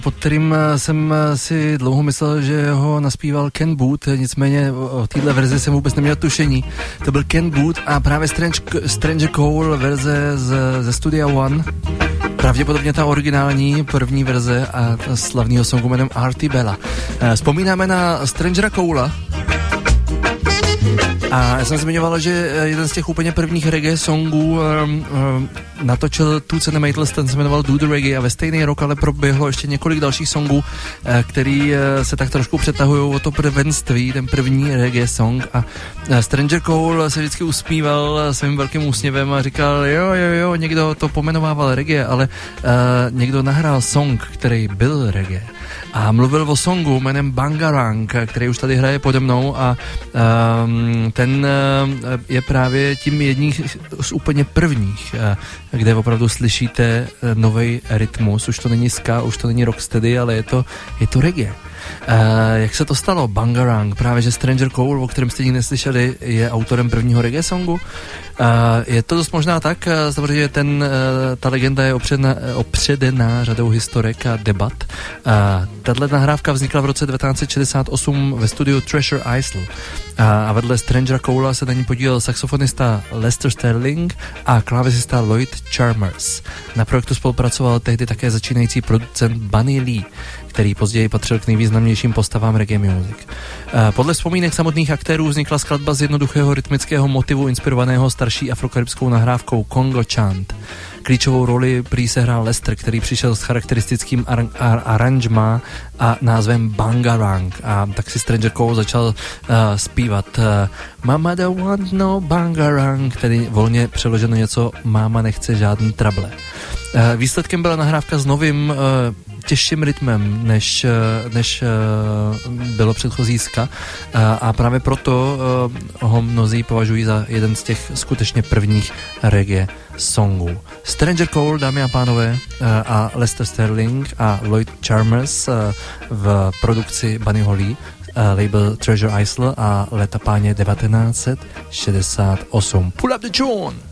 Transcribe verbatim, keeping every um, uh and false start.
pod kterým jsem si dlouho myslel, že ho naspíval Ken Boothe, nicméně o téhle verzi jsem vůbec neměl tušení. To byl Ken Boothe a právě Strange, Stranger Cole verze z, ze Studia One. Pravděpodobně ta originální první verze a slavného songu jménem Artie Bella. Vzpomínáme na Strangera Colea. A já jsem zmiňoval, že jeden z těch úplně prvních reggae songů um, um, natočil Toots and the Maytals, ten se jmenoval Do the Reggae a ve stejný rok ale proběhlo ještě několik dalších songů, uh, který uh, se tak trošku přetahují o to prvenství, ten první reggae song a uh, Stranger Cole se vždycky usmíval svým velkým úsměvem a říkal, jo, jo, jo, někdo to pomenovával reggae, ale uh, někdo nahrál song, který byl reggae. A mluvil o songu jménem Bangarang, který už tady hraje pode mnou a um, ten uh, je právě tím jedním z úplně prvních, uh, kde opravdu slyšíte uh, novej rytmus. Už to není ska, už to není rocksteady, ale je to, je to reggae. Uh, jak se to stalo? Bangarang, právě že Stranger Cole, o kterém jste nikdy neslyšeli, je autorem prvního reggae songu. Uh, je to dost možná tak, uh, samozřejmě ten, uh, ta legenda je opředna, opředená řadou historek a debat. Uh, tato nahrávka vznikla v roce devatenáct set šedesát osm ve studiu Treasure Isle uh, a vedle Strangera Colea se na ní podílel saxofonista Lester Sterling a klávesista Lloyd Charmers. Na projektu spolupracoval tehdy také začínající producent Bunny Lee, který později patřil k nejvýznamnějším postavám reggae music. Podle vzpomínek samotných aktérů vznikla skladba z jednoduchého rytmického motivu inspirovaného starší afrokaribskou nahrávkou Congo Chant. Klíčovou roli prý sehrál Lester, který přišel s charakteristickým ar- ar- aranžmá a názvem Bangarang. A tak si Stranger Cole začal uh, zpívat uh, Mama don't want no Bangarang, tedy volně přeloženo něco Máma nechce žádný trable. Uh, výsledkem byla nahrávka s novým uh, těžším rytmem, než, než bylo předchozí ska a právě proto ho mnozí považují za jeden z těch skutečně prvních reggae songů. Stranger Cole, dámy a pánové, a Lester Sterling a Lloyd Charmers v produkci Bunny Holly, label Treasure Isle a leta páně devatenáct set šedesát osm. Pull up the tune!